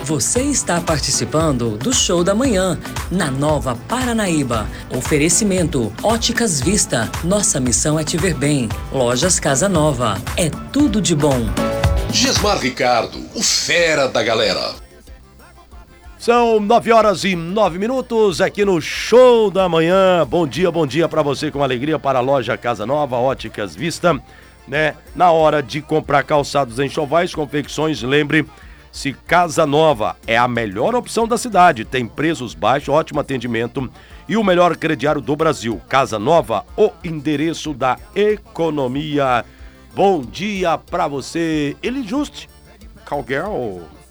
Você está participando do Show da Manhã, na Nova Paranaíba. Oferecimento Óticas Vista. Nossa missão é te ver bem. Lojas Casa Nova. É tudo de bom. Gismar Ricardo, o fera da galera. São 9h09 aqui no Show da Manhã. Bom dia para você com alegria para a loja Casa Nova, Óticas Vista, né? Na hora de comprar calçados, enxovais, confecções, lembre-se, Casa Nova é a melhor opção da cidade. Tem preços baixos, ótimo atendimento e o melhor crediário do Brasil. Casa Nova, o endereço da economia. Bom dia para você, Eli Juste, Cowgirl.